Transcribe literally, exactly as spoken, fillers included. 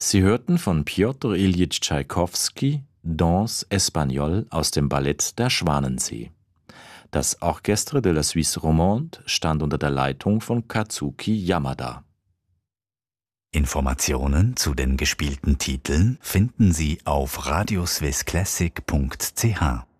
Sie hörten von Pjotr Iljitsch Tschaikowski Danse Espagnole aus dem Ballett Der Schwanensee. Das Orchestre de la Suisse Romande stand unter der Leitung von Kazuki Yamada. Informationen zu den gespielten Titeln finden Sie auf radioswissclassic punkt c h.